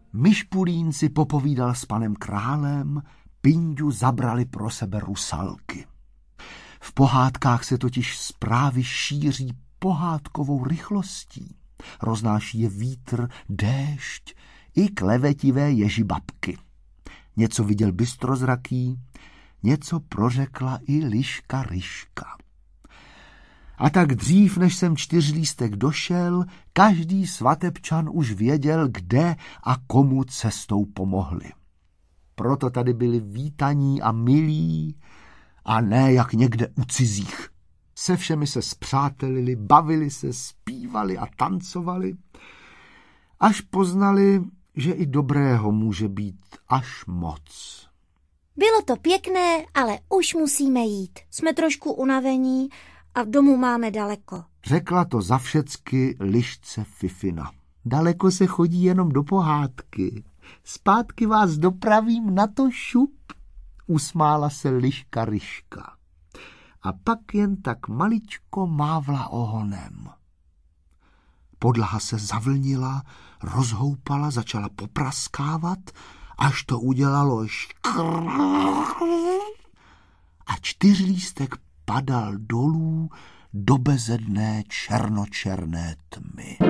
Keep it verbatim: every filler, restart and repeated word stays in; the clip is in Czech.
Myšpulín si popovídal s panem králem, Pinďu zabrali pro sebe rusalky. V pohádkách se totiž zprávy šíří pohádkovou rychlostí. Roznáší je vítr, déšť i klevetivé ježibabky. Něco viděl bystrozraký, něco prořekla i liška Ryška. A tak dřív, než jsem čtyřlístek došel, každý svatebčan už věděl, kde a komu cestou pomohli. Proto tady byli vítaní a milí, a ne jak někde u cizích. Se všemi se spřátelili, bavili se, zpívali a tancovali, až poznali, že i dobrého může být až moc. Bylo to pěkné, ale už musíme jít. Jsme trošku unavení a domů máme daleko. Řekla to za všecky lišce Fifina. Daleko se chodí jenom do pohádky. Zpátky vás dopravím na to šup, usmála se liška Ryška. A pak jen tak maličko mávla ohonem. Podlaha se zavlnila, rozhoupala, začala popraskávat, až to udělalo škrrr. A čtyřlístek padal dolů do bezedné černočerné tmy.